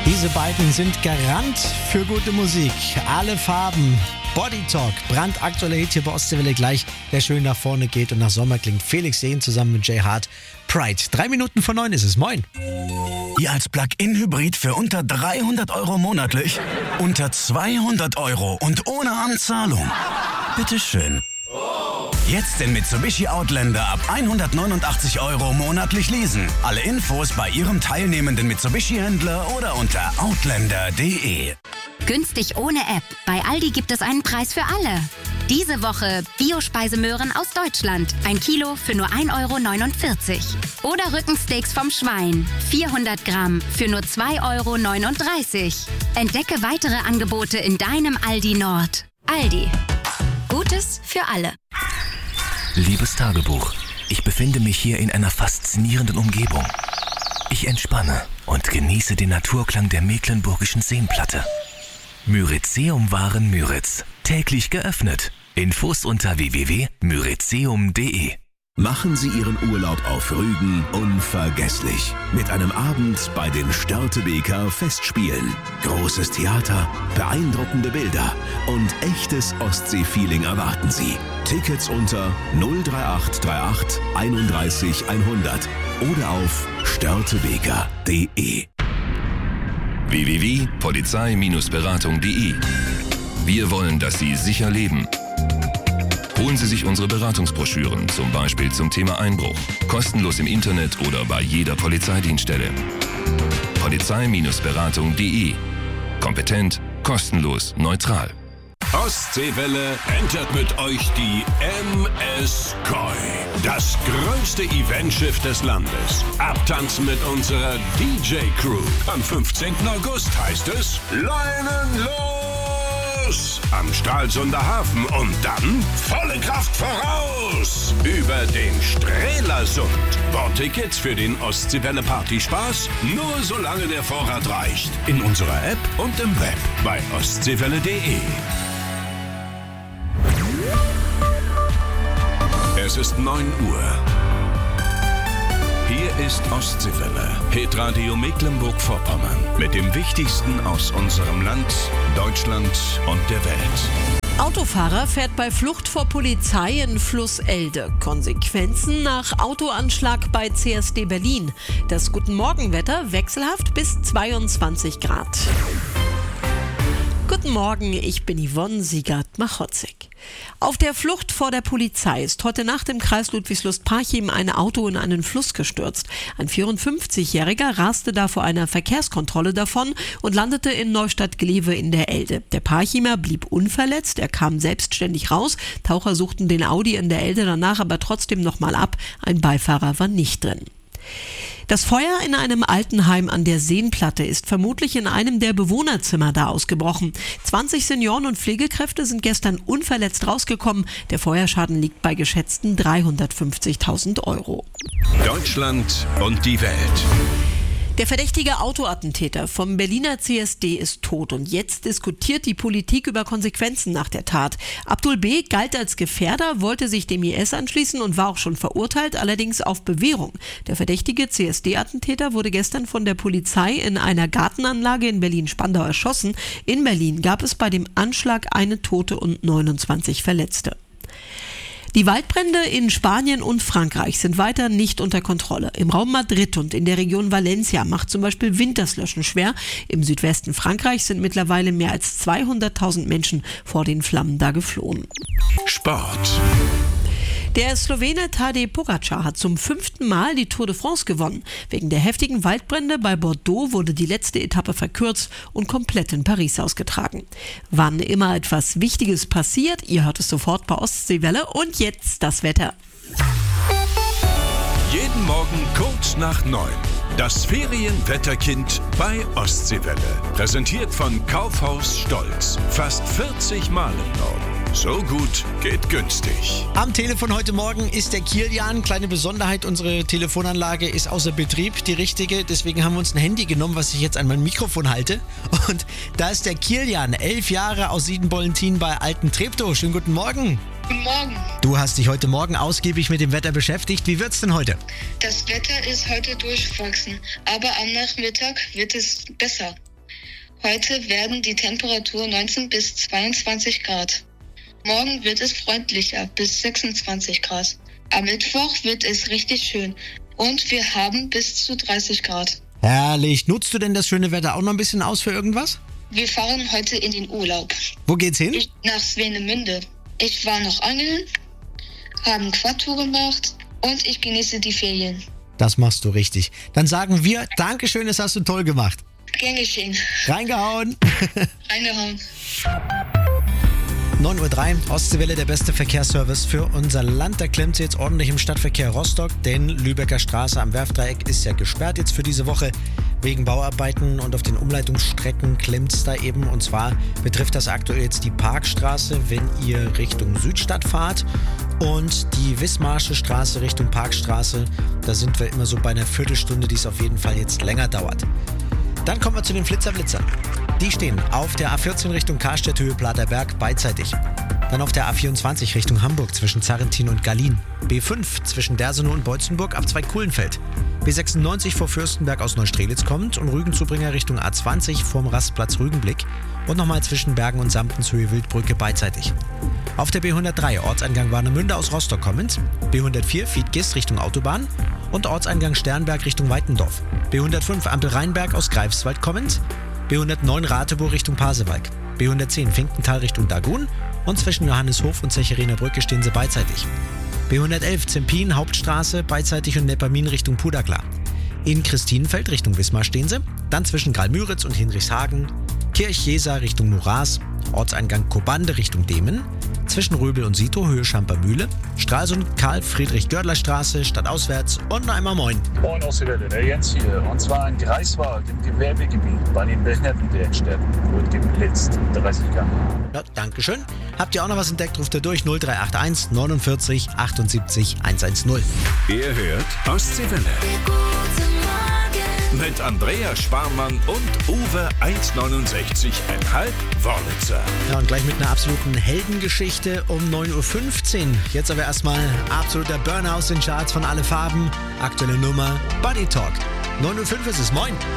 Diese beiden sind Garant für gute Musik. Alle Farben. Body Talk, brandaktueller Hit hier bei Ostseewelle gleich, der schön nach vorne geht und nach Sommer klingt. Felix Jähn zusammen mit Jay Hart. Pride. 3 Minuten vor 9 ist es. Moin. Ihr als Plug-in-Hybrid für unter 300 € monatlich? Unter 200 € und ohne Anzahlung? Bitteschön. Jetzt den Mitsubishi Outlander ab 189 € monatlich leasen. Alle Infos bei Ihrem teilnehmenden Mitsubishi-Händler oder unter outlander.de. Günstig ohne App. Bei Aldi gibt es einen Preis für alle. Diese Woche Biospeisemöhren aus Deutschland. 1 Kilo für nur 1,49 €. Oder Rückensteaks vom Schwein. 400 Gramm für nur 2,39 €. Entdecke weitere Angebote in deinem Aldi Nord. Aldi. Gutes für alle. Liebes Tagebuch, ich befinde mich hier in einer faszinierenden Umgebung. Ich entspanne und genieße den Naturklang der mecklenburgischen Seenplatte. Myrizeum-Waren Müritz. Täglich geöffnet. Infos unter www.myrizeum.de. Machen Sie Ihren Urlaub auf Rügen unvergesslich. Mit einem Abend bei den Störtebeker Festspielen. Großes Theater, beeindruckende Bilder und echtes Ostsee-Feeling erwarten Sie. Tickets unter 03838 31 100 oder auf störtebeker.de. www.polizei-beratung.de. Wir wollen, dass Sie sicher leben. Holen Sie sich unsere Beratungsbroschüren, zum Beispiel zum Thema Einbruch. Kostenlos im Internet oder bei jeder Polizeidienststelle. Polizei-beratung.de. Kompetent, kostenlos, neutral. Ostseewelle entert mit euch die MS Koi. Das größte Eventschiff des Landes. Abtanzen mit unserer DJ-Crew. Am 15. August heißt es Leinen los! Am Stralsunder Hafen und dann volle Kraft voraus! Über den Strelasund. Bordtickets für den Ostseewelle Partyspaß nur solange der Vorrat reicht. In unserer App und im Web bei ostseewelle.de. Es ist 9 Uhr. Hier ist Ostseewelle, Hitradio Mecklenburg-Vorpommern. Mit dem Wichtigsten aus unserem Land, Deutschland und der Welt. Autofahrer fährt bei Flucht vor Polizei in Flusselde. Konsequenzen nach Autoanschlag bei CSD Berlin. Das Guten-Morgen-Wetter wechselhaft bis 22 Grad. Guten Morgen, ich bin Yvonne Siegert-Machotzig. Auf der Flucht vor der Polizei ist heute Nacht im Kreis Ludwigslust-Parchim ein Auto in einen Fluss gestürzt. Ein 54-Jähriger raste da vor einer Verkehrskontrolle davon und landete in Neustadt-Glewe in der Elde. Der Parchimer blieb unverletzt, er kam selbstständig raus. Taucher suchten den Audi in der Elde danach aber trotzdem nochmal ab. Ein Beifahrer war nicht drin. Das Feuer in einem Altenheim an der Seenplatte ist vermutlich in einem der Bewohnerzimmer da ausgebrochen. 20 Senioren und Pflegekräfte sind gestern unverletzt rausgekommen. Der Feuerschaden liegt bei geschätzten 350.000 €. Deutschland und die Welt. Der verdächtige Autoattentäter vom Berliner CSD ist tot und jetzt diskutiert die Politik über Konsequenzen nach der Tat. Abdul B. galt als Gefährder, wollte sich dem IS anschließen und war auch schon verurteilt, allerdings auf Bewährung. Der verdächtige CSD-Attentäter wurde gestern von der Polizei in einer Gartenanlage in Berlin-Spandau erschossen. In Berlin gab es bei dem Anschlag eine Tote und 29 Verletzte. Die Waldbrände in Spanien und Frankreich sind weiter nicht unter Kontrolle. Im Raum Madrid und in der Region Valencia macht zum Beispiel Wind das Löschen schwer. Im Südwesten Frankreichs sind mittlerweile mehr als 200.000 Menschen vor den Flammen da geflohen. Sport. Der Slowene Tadej Pogačar hat zum 5. Mal die Tour de France gewonnen. Wegen der heftigen Waldbrände bei Bordeaux wurde die letzte Etappe verkürzt und komplett in Paris ausgetragen. Wann immer etwas Wichtiges passiert, ihr hört es sofort bei Ostseewelle und jetzt das Wetter. Jeden Morgen kurz nach 9. Das Ferienwetterkind bei Ostseewelle. Präsentiert von Kaufhaus Stolz. Fast 40 Mal im Norden. So gut geht günstig. Am Telefon heute Morgen ist der Kilian. Kleine Besonderheit, unsere Telefonanlage ist außer Betrieb, die richtige. Deswegen haben wir uns ein Handy genommen, was ich jetzt an mein Mikrofon halte. Und da ist der Kilian, 11 Jahre aus Siedenbollentin bei Alten Treptow. Schönen guten Morgen. Guten Morgen. Du hast dich heute Morgen ausgiebig mit dem Wetter beschäftigt. Wie wird's denn heute? Das Wetter ist heute durchwachsen, aber am Nachmittag wird es besser. Heute werden die Temperaturen 19 bis 22 Grad. Morgen wird es freundlicher bis 26 Grad. Am Mittwoch wird es richtig schön und wir haben bis zu 30 Grad. Herrlich. Nutzt du denn das schöne Wetter auch noch ein bisschen aus für irgendwas? Wir fahren heute in den Urlaub. Wo geht's hin? Nach Swinemünde. Ich war noch angeln, haben Quadtour gemacht und ich genieße die Ferien. Das machst du richtig. Dann sagen wir, Dankeschön, das hast du toll gemacht. Gern geschehen. Reingehauen. Reingehauen. 9:03 Uhr, Ostseewelle, der beste Verkehrsservice für unser Land. Da klemmt sie jetzt ordentlich im Stadtverkehr Rostock, denn Lübecker Straße am Werftdreieck ist ja gesperrt jetzt für diese Woche wegen Bauarbeiten und auf den Umleitungsstrecken klemmt es da eben. Und zwar betrifft das aktuell jetzt die Parkstraße, wenn ihr Richtung Südstadt fahrt, und die Wismarsche Straße Richtung Parkstraße. Da sind wir immer so bei einer Viertelstunde, die es auf jeden Fall jetzt länger dauert. Dann kommen wir zu den Blitzern. Die stehen auf der A14 Richtung Karstedt, Höhe Platerberg, beidseitig. Dann auf der A24 Richtung Hamburg zwischen Zarrentin und Gallien. B5 zwischen Dersenow und Beutzenburg ab Zweigkuhlenfeld. B96 vor Fürstenberg aus Neustrelitz kommt und Rügenzubringer Richtung A20 vorm Rastplatz Rügenblick. Und nochmal zwischen Bergen und Samptens Höhe Wildbrücke beidseitig. Auf der B103 Ortseingang Warnemünde aus Rostock kommend. B104 Fiedgist Richtung Autobahn. Und Ortseingang Sternberg Richtung Weitendorf. B105 Ampel Rheinberg aus Greifswald kommend. B109 Rateburg Richtung Pasewalk. B110 Finkenthal Richtung Dagun. Und zwischen Johanneshof und Zecherener Brücke stehen sie beidseitig. B111 Zempin Hauptstraße beidseitig und Neppermin Richtung Puderklar. In Christinenfeld Richtung Wismar stehen sie. Dann zwischen Gralmüritz und Hinrichshagen. Kirch-Jeser Richtung Nuras. Ortseingang Kobande Richtung Demen. Zwischen Röbel und Sito Höhe Schampermühle. Stralsund Karl-Friedrich-Görler-Straße stadtauswärts und noch einmal Moin. Moin Ostseewelle, der Jens hier. Und zwar in Greifswald im Gewerbegebiet bei den Behindertenwerkstätten wird geblitzt. 30 km. Ja, Dankeschön. Habt ihr auch noch was entdeckt, ruft ihr durch 0381 49 78 110. Ihr hört Ostseewelle. Mit Andrea Sparmann und Uwe 1,69,5 Wörlitzer. Ja, und gleich mit einer absoluten Heldengeschichte um 9:15 Uhr. Jetzt aber erstmal absoluter Burner aus den Charts von Alle Farben. Aktuelle Nummer Buddy Talk. 9:05 Uhr ist es. Moin.